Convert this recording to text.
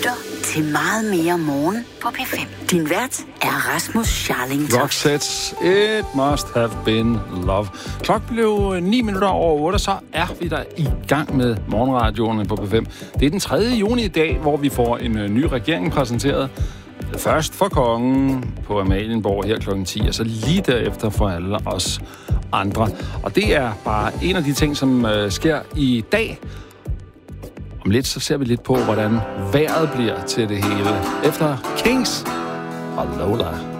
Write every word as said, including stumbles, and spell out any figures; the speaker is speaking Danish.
lytter til Meget Mere Morgen på P fem. Din vært er Rasmus Scharling. Roxette, It Must Have Been Love. Klokken blev ni minutter over otte, og så er vi der i gang med morgenradioerne på P fem. Det er den tredje juni i dag, hvor vi får en ny regering præsenteret. Først for kongen på Amalienborg her klokken ti, og så lige derefter for alle os andre. Og det er bare en af de ting, som øh, sker i dag. Om lidt, så ser vi lidt på, hvordan vejret bliver til det hele. Efter Kings og Lola.